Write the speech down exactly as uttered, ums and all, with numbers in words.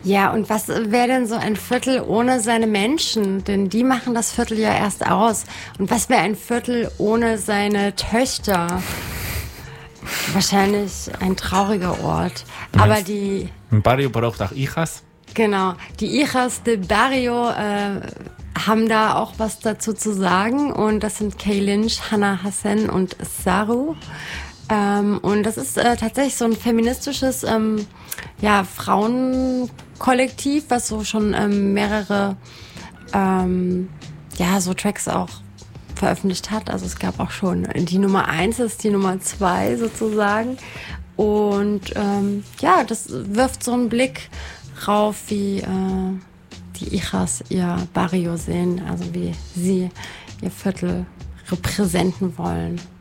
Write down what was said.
Ja, und was wäre denn so ein Viertel ohne seine Menschen? Denn die machen das Viertel ja erst aus. Und was wäre ein Viertel ohne seine Töchter? Wahrscheinlich ein trauriger Ort. Aber die... Ein Barrio braucht auch Hijas. Genau, die Hijas de Barrio äh, haben da auch was dazu zu sagen. Und das sind Kay Lynch, Hannah Hassan und Saru. Ähm, und das ist äh, tatsächlich so ein feministisches ähm, ja, Frauenkollektiv, was so schon ähm, mehrere ähm, ja, so Tracks auch veröffentlicht hat. Also es gab auch schon die Nummer eins, das ist die Nummer zwei sozusagen. Und ähm, ja, das wirft so einen Blick rauf, wie äh, die Hijas ihr Barrio sehen, also wie sie ihr Viertel repräsentieren wollen.